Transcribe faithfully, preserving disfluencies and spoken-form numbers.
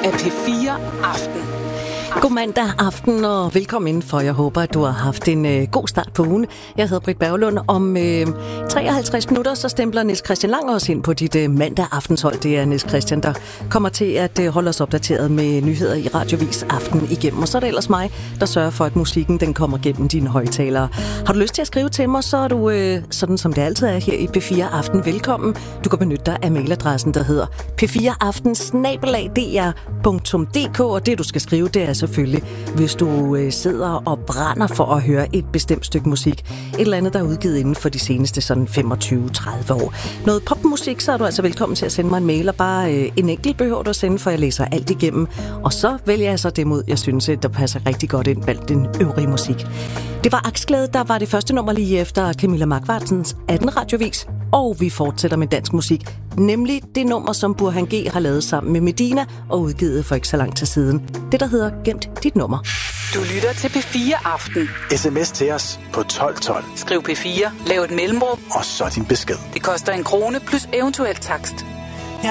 af P fire Aften. God mandag aften og velkommen indenfor. Jeg håber, at du har haft en øh, god start på ugen. Jeg hedder Britt Berglund. Om øh, treoghalvtreds minutter, så stempler Niels Christian Lang også ind på dit øh, mandag aftenshold. Det er Niels Christian, der kommer til at øh, holde os opdateret med nyheder i Radiovis Aften igennem. Og så er det ellers mig, der sørger for, at musikken den kommer gennem dine højtalere. Har du lyst til at skrive til mig, så er du, øh, sådan som det altid er her i P fire Aften, velkommen. Du kan benytte dig af mailadressen, der hedder p fire aften snabel-a d r punktum d k, og det du skal skrive, det er selvfølgelig, hvis du øh, sidder og brænder for at høre et bestemt stykke musik. Et eller andet, der er udgivet inden for de seneste sådan femogtyve til tredive år. Noget popmusik, så er du altså velkommen til at sende mig en mail, og bare øh, en enkelt behøver du at sende, for jeg læser alt igennem. Og så vælger jeg så det mod, jeg synes, der passer rigtig godt ind blandt den øvrige musik. Det var Aksglæde, der var det første nummer lige efter Camilla Markvartsens anden radiovis. Og vi fortsætter med dansk musik, nemlig det nummer, som Burhan G har lavet sammen med Medina og udgivet for ikke så lang tid siden. Det, der hedder Gemt dit nummer. Du lytter til P fire Aften. S M S til os på tolv tolv. Skriv P fire, lav et mellemrum, og så din besked. Det koster en krone plus eventuel takst.